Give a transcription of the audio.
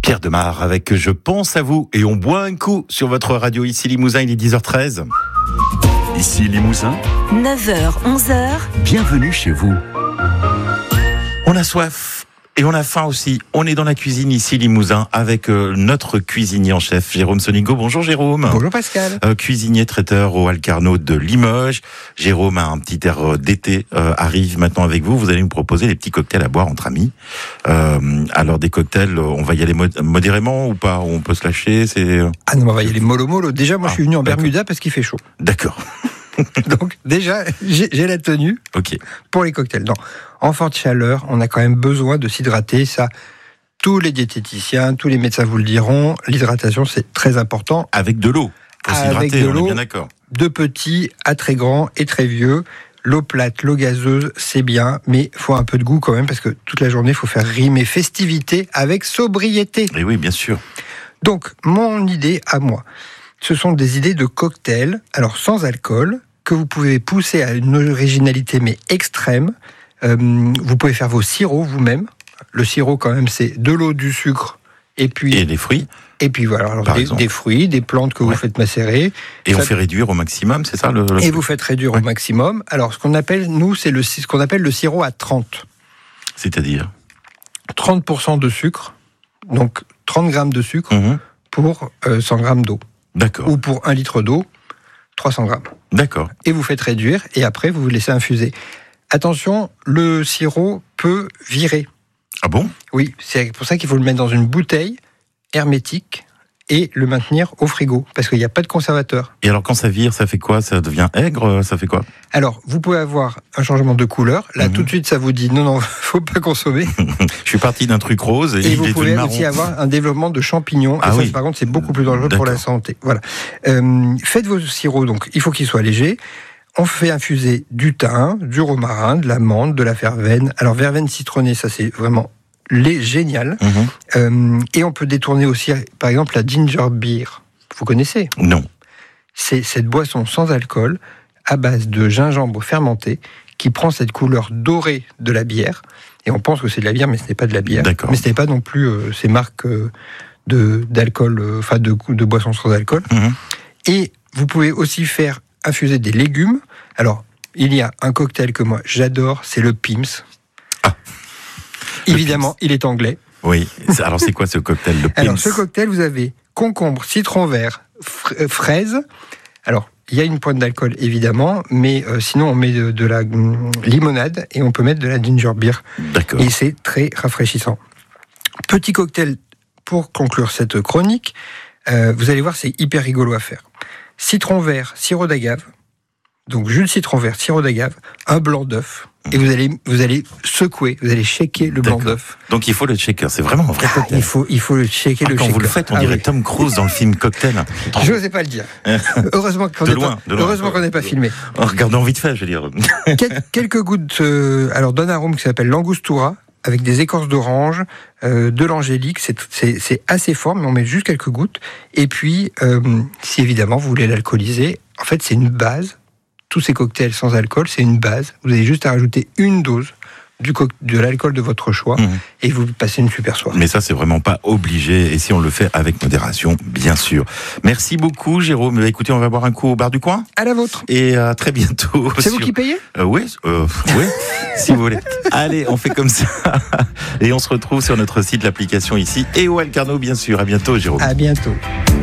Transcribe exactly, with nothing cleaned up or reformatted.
Pierre Demar avec Je pense à vous et on boit un coup sur votre radio ici Limousin, il est dix heures treize. Ici Limousin, neuf heures, onze heures. Bienvenue chez vous. On a soif et on a faim aussi. On est dans la cuisine ici Limousin avec euh, notre cuisinier en chef Jérôme Sonigo. Bonjour Jérôme. Bonjour Pascal. Euh, cuisinier traiteur au Alcarno de Limoges. Jérôme a un petit air d'été, euh, arrive maintenant avec vous. Vous allez nous proposer des petits cocktails à boire entre amis. Euh, alors des cocktails, on va y aller mod- modérément ou pas? On peut se lâcher, c'est... Ah non, on va y aller mollo mollo. Déjà, moi Ah, je suis venu en d'accord. Bermuda parce qu'il fait chaud. D'accord. Donc déjà, j'ai, j'ai la tenue Ok. pour les cocktails. Non, en forte chaleur, on a quand même besoin de s'hydrater. Ça, tous les diététiciens, tous les médecins vous le diront. L'hydratation, c'est très important. Avec de l'eau. Pour Avec s'hydrater, de on l'eau. est bien d'accord. De petits à très grands et très vieux. L'eau plate, l'eau gazeuse, c'est bien, mais faut un peu de goût quand même parce que toute la journée, il faut faire rimer festivité avec sobriété. Et oui, bien sûr. Donc, mon idée à moi, ce sont des idées de cocktails, alors sans alcool, que vous pouvez pousser à une originalité mais extrême. Euh, vous pouvez faire vos sirops vous-même. Le sirop, quand même, c'est de l'eau, du sucre, et puis Et des fruits. et puis voilà, alors Par des, exemple. des fruits, des plantes que Ouais. vous faites macérer. Et Ça- on fait réduire au maximum, c'est ça le, le Et truc vous faites réduire Ouais. au maximum. Alors, ce qu'on appelle, nous, c'est le, ce qu'on appelle le sirop à trente. C'est-à-dire trente pour cent de sucre, donc trente grammes de sucre Mhm. pour euh, cent grammes d'eau. D'accord. Ou pour un litre d'eau, trois cents grammes. D'accord. Et vous faites réduire, et après, vous vous laissez infuser. Attention, le sirop peut virer. Ah bon? Oui, c'est pour ça qu'il faut le mettre dans une bouteille hermétique et le maintenir au frigo, parce qu'il n'y a pas de conservateur. Et alors quand ça vire, ça fait quoi? Ça devient aigre? Ça fait quoi? Alors, vous pouvez avoir un changement de couleur. Là, Mhm. tout de suite, ça vous dit non, non, faut pas consommer. Je suis parti d'un truc rose et, Et il vous est pouvez devenu marron. aussi avoir un développement de champignons. Ah et ça, oui. par contre, c'est beaucoup plus dangereux pour la D'accord. santé. Voilà. Euh, faites vos sirops, donc il faut qu'ils soient légers. On fait infuser du thym, du romarin, de l'amande, de la verveine. Alors, verveine citronnée, ça c'est vraiment lé- génial. Mhm. Euh, et on peut détourner aussi, par exemple, la ginger beer. Vous connaissez? Non. C'est cette boisson sans alcool, à base de gingembre fermenté, qui prend cette couleur dorée de la bière. Et on pense que c'est de la bière, mais ce n'est pas de la bière. D'accord. Mais ce n'est pas non plus euh, ces marques euh, de, d'alcool, euh, enfin de, de boissons sans alcool. Mhm. Et vous pouvez aussi faire infuser des légumes. Alors, il y a un cocktail que moi j'adore, c'est le Pim's. Ah. Évidemment, il est anglais. Oui. C'est- Alors c'est quoi ce cocktail? Le Alors, Pim's ce cocktail, vous avez concombre, citron vert, fr- euh, fraise. Alors, il y a une pointe d'alcool, évidemment, mais euh, sinon, on met de, de la hum, limonade et on peut mettre de la ginger beer. D'accord. Et c'est très rafraîchissant. Petit cocktail pour conclure cette chronique. Euh, vous allez voir, c'est hyper rigolo à faire. Citron vert, sirop d'agave. Donc, jus de citron vert, sirop d'agave, un blanc d'œuf. Et vous allez, vous allez secouer, vous allez shaker le blanc D'accord. d'œuf. Donc il faut le shaker. C'est vraiment un vrai Ah, cocktail. il faut, il faut le shaker Ah, le quand shaker. vous le faites, on Ah dirait oui. Tom Cruise dans le film Cocktail. Je n'osais pas le dire. Heureusement qu'on De n'est loin, pas, de loin. heureusement qu'on n'est pas filmé. En regardant vite fait, je veux dire. Quel- quelques gouttes, euh, alors d'un arôme qui s'appelle l'angostura, avec des écorces d'orange, euh, de l'angélique. C'est, c'est, c'est assez fort, mais on met juste quelques gouttes. Et puis, euh, si évidemment vous voulez l'alcooliser, en fait c'est une base. Tous ces cocktails sans alcool, c'est une base. Vous avez juste à rajouter une dose du co- de l'alcool de votre choix Mhm. et vous passez une super soirée. Mais ça, c'est vraiment pas obligé. Et si on le fait avec modération, bien sûr. Merci beaucoup, Jérôme. Bah, écoutez, on va boire un coup au bar du coin. À la vôtre. Et à très bientôt. C'est vous sur- qui payez? Euh, oui, euh, oui, si vous voulez. Allez, on fait comme ça. Et on se retrouve sur notre site, l'application ici, et au Alcarno, bien sûr. À bientôt, Jérôme. À bientôt.